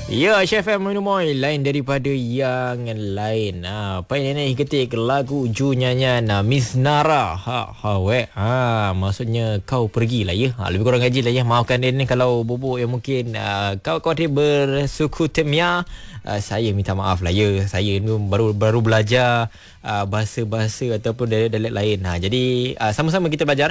Ya, Chef M Minumoy lain daripada yang lain. Apa ini ketik lagu Ju nyanyian Miss Nara. Maksudnya kau pergilah ya. Lebih kurang gaji lah ya. Maafkan dia ni kalau bubuk yang mungkin kau dia bersuku temia. Saya minta maaf lah ya. Saya ni baru belajar bahasa-bahasa ataupun dialek lain. Jadi sama-sama kita belajar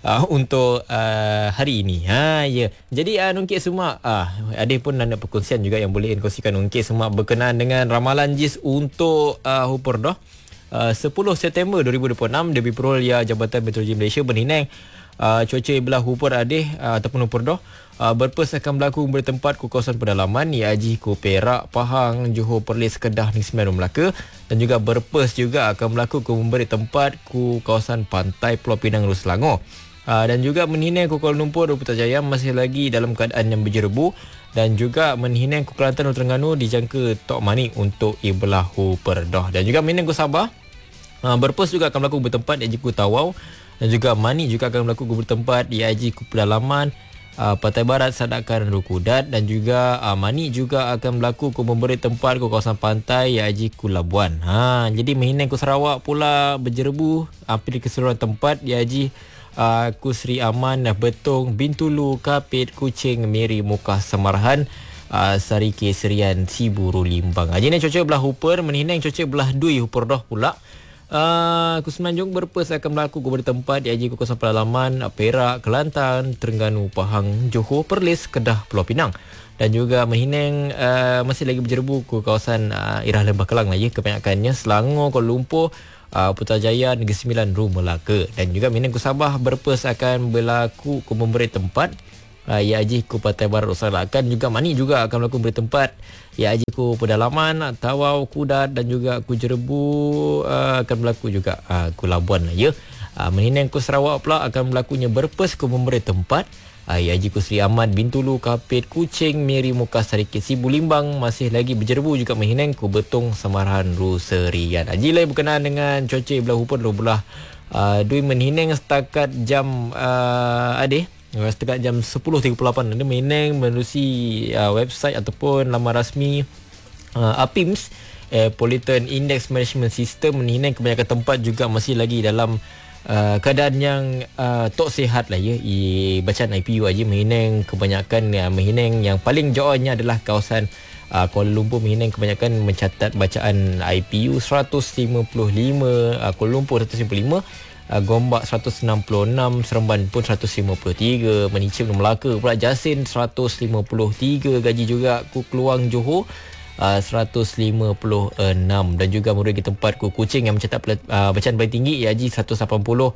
untuk hari ini. Ya. Jadi Nungkit semua ada pun ada perkongsian juga yang boleh kongsikan Nungkit semua berkenaan dengan ramalan JIS untuk Huperdah 10 September 2026 Debi Perolia Jabatan Meteorologi Malaysia berninang cuaca belah Hupur Adih ataupun Huperdah berpes akan berlaku bertempat ke kawasan pedalaman Yaji ku Perak, Pahang, Johor, Perlis, Kedah, Negeri Sembilan, Melaka dan juga berpes juga akan berlaku ke memberi tempat ku kawasan pantai Pulau Pinang, Selangor. Dan juga menhinang ke Kuala Lumpur dan Putrajaya masih lagi dalam keadaan yang berjerebu dan juga menhinang ke Kelantan dan Terengganu dijangka Tok Manik untuk Ibelahu Perdah dan juga menhinang ke Sabah berpes juga akan berlaku bertempat di Haji Tawau dan juga Manik juga akan berlaku bertempat di Haji Pedalaman, Pantai Barat, Sadakan, Rukudat dan juga Manik juga akan berlaku ke memberi tempat ke kawasan pantai Haji Labuan. Jadi menhinang ke Sarawak pula berjerebu hampir di keseluruhan tempat di Haji Kusri Aman, Betong, Bintulu, Kapit, Kuching, Miri, Mukah, Semarahan, Sari Keserian, Siburu, Limbang. Jadi ni cuaca belah Hupur menhinang cuaca belah Dui Huperdah pula. Kusemenanjung berpes akan berlaku ke bertempat di Haji Kawasan Pedalaman, Perak, Kelantan, Terengganu, Pahang, Johor, Perlis, Kedah, Pulau Pinang dan juga menhinang masih lagi berjerebu ke kawasan Irah Lembah Kelang lah ya kebanyakannya Selangor, Kuala Lumpur, Putrajaya, Negeri Sembilan, Melaka dan juga menhinang ke Sabah berpes akan berlaku ke memberi tempat Haji ku Pantai Barat Usalakan juga Manik juga akan berlaku memberi tempat Haji ku Pedalaman, Tawau, Kudat dan juga ku Jerebu akan berlaku juga ku Labuan lah ya. Menhinang ke Sarawak pula akan berlakunya berpes ke memberi tempat Haji Kusri Ahmad, Bintulu, Kapit, Kuching, Miri, Mukah, Sarikit, Sibu, Limbang masih lagi berjerebu juga menhinang ke Betong, Semarahan, Ruserian. Haji lain berkenaan dengan cuaca belah Hupur belah Dui menhinang setakat jam setakat jam 10.38 ada menhinang menerusi website ataupun laman rasmi APIMS Pollutant Index Management System menhinang kebanyakan tempat juga masih lagi dalam keadaan yang tok sihat lah ya. Bacaan IPU aja menhinang kebanyakan menhinang yang paling jauhnya adalah kawasan Kuala Lumpur menhinang kebanyakan mencatat bacaan IPU 155, Kuala Lumpur 155, Gombak 166, Seremban pun 153, Menicim dan Melaka pula Jasin 153, Gaji juga ku Keluang Johor 156 dan juga merugi tempat ku Kuching yang mencatat bacaan paling tinggi Haji 180,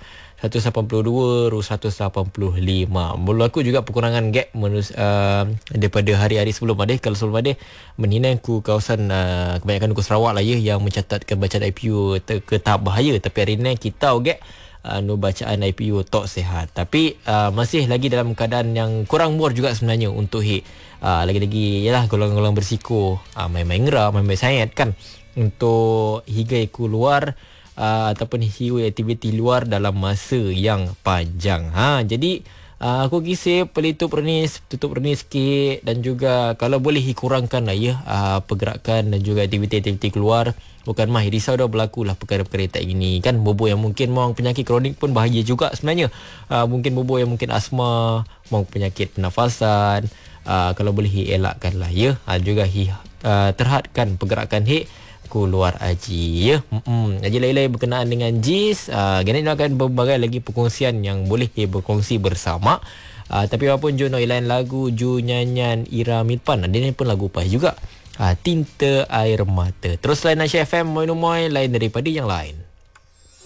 182, 185. Berlaku juga pengurangan gap daripada hari-hari sebelum ada. Kalau sebelum ada menhinang ku kawasan kebanyakan ku Sarawak lah ya yang mencatatkan bacaan IPU ke tahap bahaya, tapi hari ini kita gap bacaan IPU tok sihat tapi masih lagi dalam keadaan yang kurang muar juga sebenarnya untuk lagi-lagi ialah golongan-golongan bersiko main-main ngera, main-main sayat kan untuk higai keluar ataupun hiu aktiviti luar dalam masa yang panjang. Jadi aku kisah tutup renis sikit dan juga kalau boleh kurangkan lah ya pergerakan dan juga aktiviti-aktiviti keluar. Bukan mah risau dah berlaku lah perkara-perkara tak ini kan. Bobo yang mungkin mau penyakit kronik pun bahaya juga sebenarnya. Mungkin bobo yang mungkin asma, mau penyakit pernafasan, kalau boleh elakkan lah ya. Juga terhadkan pergerakan keluar haji ya. Haji lain-lain berkenaan dengan JIS. Gini akan berbagai lagi perkongsian yang boleh berkongsi bersama. Tapi apapun Ju lain lagu Ju nyanyian Ira Mirpan. Dia ni pun lagu pas juga. Tinta Air Mata. Terus lain Aisyah FM Moy lain daripada yang lain.